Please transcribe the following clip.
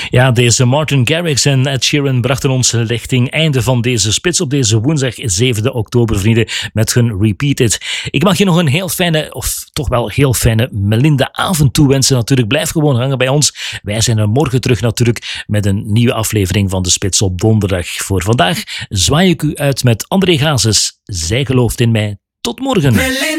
Ja, deze Martin Garrix en Ed Sheeran brachten ons richting einde van deze spits op deze woensdag 7 oktober, vrienden, met hun Repeated. Ik mag je nog een heel fijne, of toch wel heel fijne Melinda-avond toewensen natuurlijk. Blijf gewoon hangen bij ons. Wij zijn er morgen terug natuurlijk met een nieuwe aflevering van de Spits op donderdag. Voor vandaag zwaai ik u uit met André Hazes. Zij gelooft in mij. Tot morgen.